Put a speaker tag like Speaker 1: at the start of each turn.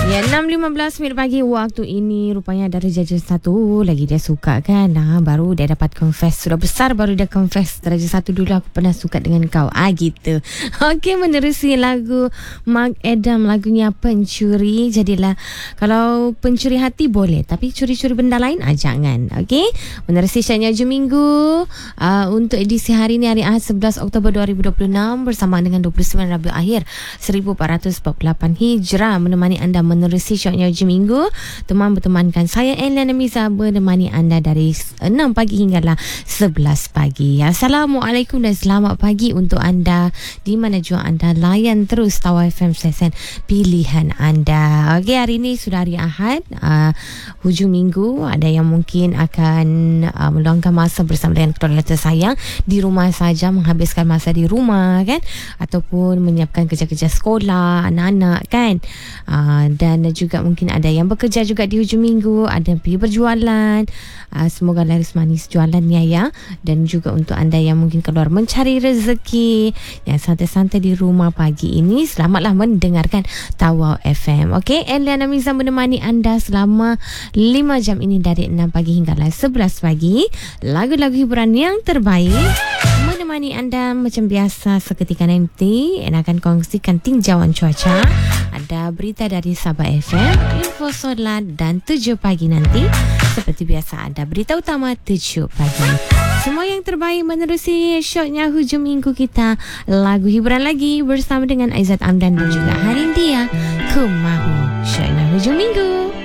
Speaker 1: Ya, 6.15 minit pagi waktu ini. Rupanya darjah satu lagi dia suka kan. Baru dia dapat confess. Sudah besar baru dia confess. Darjah satu dulu aku pernah suka dengan kau. Gitu. Okey, menerusi lagu Mark Adam, lagunya Pencuri. Jadilah, kalau pencuri hati boleh, tapi curi-curi benda lain jangan. Okey, menerusi Syiarnya Hujung Minggu untuk edisi hari ini, hari Ahad 11 Oktober 2026, bersama dengan 29 Rabiul Akhir 1448 Hijrah, menemani anda menerusi Syiarnya Hujung Minggu. Teman bertemankan saya, Eliana Miza, menemani anda dari 6 pagi hinggalah 11 pagi. Assalamualaikum dan selamat pagi untuk anda di mana jua anda layan terus Tawa FM stesen pilihan anda. Okey, hari ini sudah hari Ahad, hujung minggu. Ada yang mungkin akan meluangkan masa bersama dengan keluarga tersayang di rumah saja, menghabiskan masa di rumah kan, ataupun menyiapkan kerja-kerja sekolah anak-anak kan. Dan juga mungkin ada yang bekerja juga di hujung minggu, ada yang pergi berjualan. Semoga laris manis jualannya ya. Dan juga untuk anda yang mungkin keluar mencari rezeki, yang santai-santai di rumah pagi ini, selamatlah mendengarkan Tawa FM. Okey, Eliana Miza menemani anda selama 5 jam ini dari 6 pagi hinggalah 11 pagi. Lagu-lagu hiburan yang terbaik menemani anda macam biasa. Seketika nanti akan kongsikan tinjauan cuaca, ada berita dari Sabah FM, info solat, dan 7 pagi nanti seperti biasa ada berita utama 7 pagi. Semua yang terbaik menerusi Syiarnya Hujung Minggu kita. Lagu hiburan lagi bersama dengan Aizat Amdan dan juga Harindia. Ku Mahu. Syiarnya Hujung Minggu.